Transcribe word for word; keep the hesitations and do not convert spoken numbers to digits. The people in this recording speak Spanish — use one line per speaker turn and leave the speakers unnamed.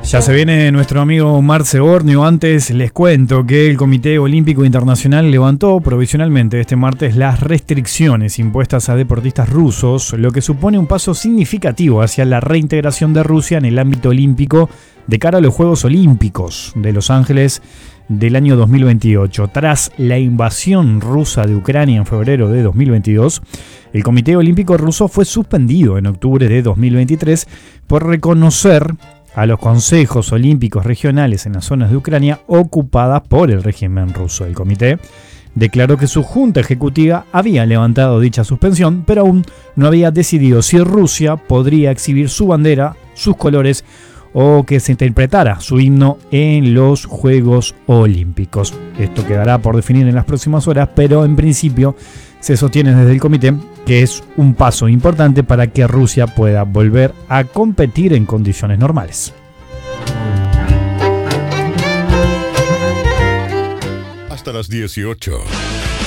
Ya se viene nuestro amigo Marce Borneo. Antes les cuento que el Comité Olímpico Internacional levantó provisionalmente este martes las restricciones impuestas a deportistas rusos, lo que supone un paso significativo hacia la reintegración de Rusia en el ámbito olímpico de cara a los Juegos Olímpicos de Los Ángeles del año dos mil veintiocho. Tras la invasión rusa de Ucrania en febrero de dos mil veintidós, el Comité Olímpico Ruso fue suspendido en octubre de dos mil veintitrés por reconocer a los consejos olímpicos regionales en las zonas de Ucrania ocupadas por el régimen ruso. El comité declaró que su junta ejecutiva había levantado dicha suspensión, pero aún no había decidido si Rusia podría exhibir su bandera, sus colores o que se interpretara su himno en los Juegos Olímpicos. Esto quedará por definir en las próximas horas, pero en principio se sostiene desde el comité que es un paso importante para que Rusia pueda volver a competir en condiciones normales.
Hasta las dieciocho.